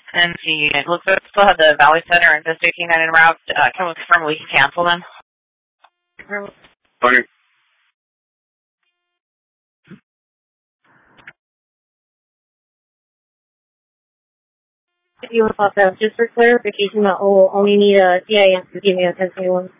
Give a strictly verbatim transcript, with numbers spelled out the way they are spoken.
And see, it looks like we still have the Valley Center and Vista King nine in route. Uh, can we confirm we can cancel them? Okay. If you want to pop up, just for clarification, that will only need a C I N to give me a ten twenty-one.